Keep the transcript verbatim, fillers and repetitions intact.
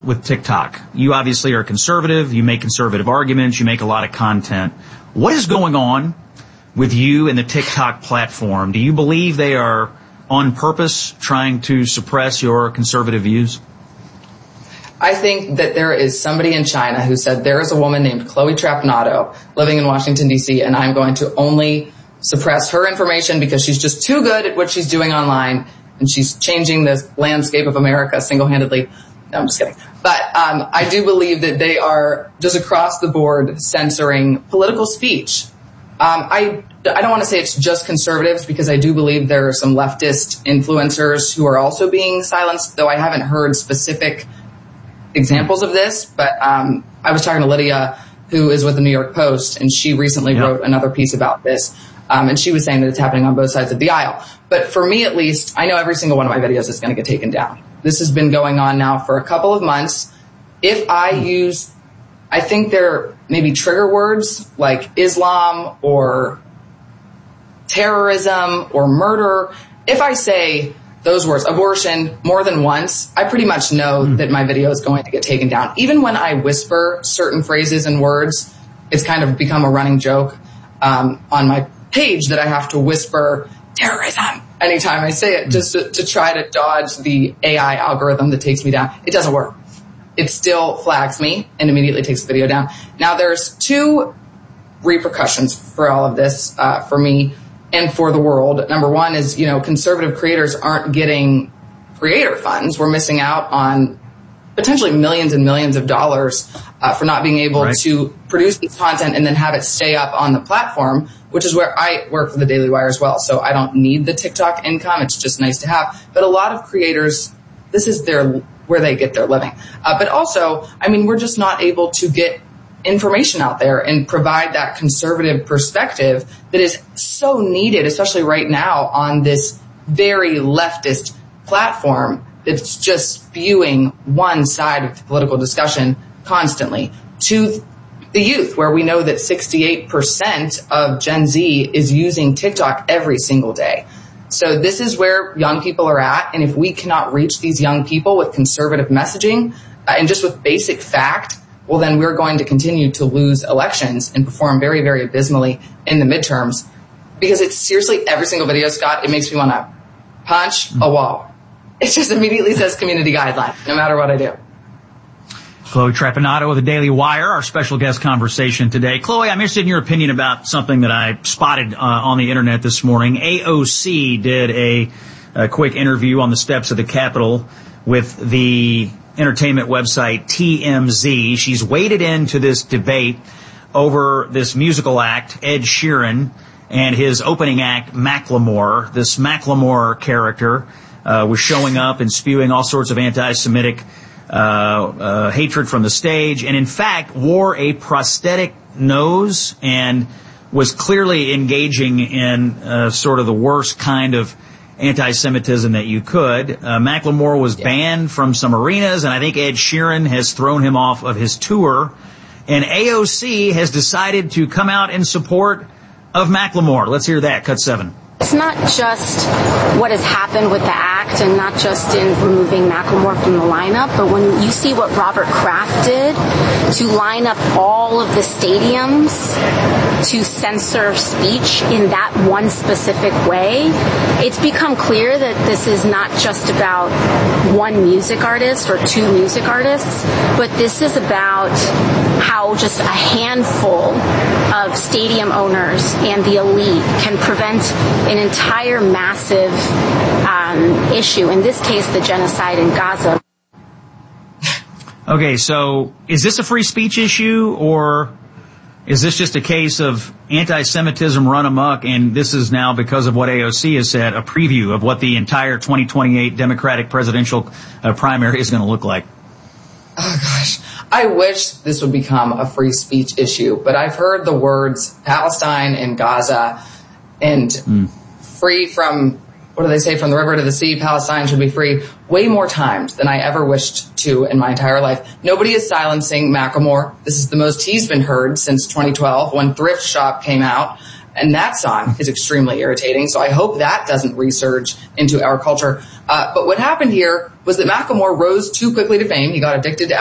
with TikTok. You obviously are conservative. You make conservative arguments. You make a lot of content. What is going on with you and the TikTok platform? Do you believe they are on purpose trying to suppress your conservative views? I think that there is somebody in China who said there is a woman named Chloe Trapanado living in Washington, D C, and I'm going to only suppress her information because she's just too good at what she's doing online, and she's changing the landscape of America single-handedly. No, I'm just kidding. But um, I do believe that they are just across the board censoring political speech. Um, I, I don't want to say it's just conservatives because I do believe there are some leftist influencers who are also being silenced, though I haven't heard specific examples of this. But um, I was talking to Lydia, who is with the New York Post, and she recently yep. wrote another piece about this. Um, and she was saying that it's happening on both sides of the aisle. But for me, at least, I know every single one of my videos is going to get taken down. This has been going on now for a couple of months. If I use, I think there are maybe trigger words like Islam or terrorism or murder. If I say those words, abortion, more than once, I pretty much know mm. that my video is going to get taken down. Even when I whisper certain phrases and words, it's kind of become a running joke um, on my page that I have to whisper terrorism anytime I say it, just to, to try to dodge the A I algorithm that takes me down. It doesn't work. It still flags me and immediately takes the video down. Now, there's two repercussions for all of this, uh, for me and for the world. Number one is, you know, conservative creators aren't getting creator funds. We're missing out on potentially millions and millions of dollars uh, for not being able right. to produce this content and then have it stay up on the platform, which is where I work for the Daily Wire as well. So I don't need the TikTok income. It's just nice to have. But a lot of creators, this is their where they get their living. Uh, but also, I mean, we're just not able to get information out there and provide that conservative perspective that is so needed, especially right now on this very leftist platform that's just spewing one side of the political discussion constantly to the youth, where we know that sixty-eight percent of Gen Z is using TikTok every single day. So this is where young people are at. And if we cannot reach these young people with conservative messaging uh, and just with basic fact, well, then we're going to continue to lose elections and perform very, very abysmally in the midterms. Because it's seriously every single video, Scott, it makes me want to punch a wall. It just immediately says community guideline, no matter what I do. Chloe Trapanado of the Daily Wire, our special guest conversation today. Chloe, I'm interested in your opinion about something that I spotted uh, on the internet this morning. A O C did a, a quick interview on the steps of the Capitol with the entertainment website T M Z. She's waded into this debate over this musical act, Ed Sheeran, and his opening act, Macklemore. This Macklemore character uh, was showing up and spewing all sorts of anti-Semitic Uh, uh, hatred from the stage, and in fact wore a prosthetic nose and was clearly engaging in uh, sort of the worst kind of anti-Semitism that you could. Uh, Macklemore was yeah. banned from some arenas, and I think Ed Sheeran has thrown him off of his tour. And A O C has decided to come out in support of Macklemore. Let's hear that. Cut seven. It's not just what has happened with the act and not just in removing Macklemore from the lineup, but when you see what Robert Kraft did to line up all of the stadiums to censor speech in that one specific way, it's become clear that this is not just about one music artist or two music artists, but this is about how just a handful of stadium owners and the elite can prevent an entire massive um, issue, in this case, the genocide in Gaza. Okay, so is this a free speech issue, or is this just a case of anti-Semitism run amok, and this is now, because of what A O C has said, a preview of what the entire twenty twenty-eight Democratic presidential uh, primary is going to look like? Oh, gosh. I wish this would become a free speech issue, but I've heard the words Palestine and Gaza and mm. free from, what do they say, from the river to the sea, Palestine should be free, way more times than I ever wished to in my entire life. Nobody is silencing Macklemore. This is the most he's been heard since twenty twelve when Thrift Shop came out. And that song is extremely irritating, so I hope that doesn't resurge into our culture. Uh, but what happened here was that Macklemore rose too quickly to fame. He got addicted to